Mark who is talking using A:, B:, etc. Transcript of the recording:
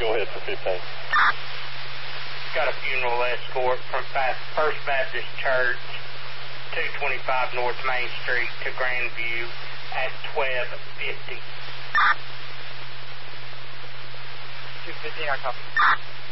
A: go ahead for 15.
B: Got a funeral escort from First Baptist Church, 225 North Main Street to Grandview at 12:50.
C: 2:50, I copy.